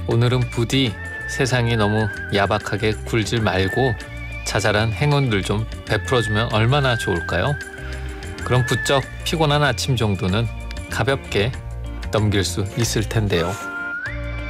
오늘은 부디 세상이 너무 야박하게 굴지 말고 자잘한 행운들 좀 베풀어주면 얼마나 좋을까요? 그럼 부쩍 피곤한 아침 정도는 가볍게 넘길 수 있을 텐데요.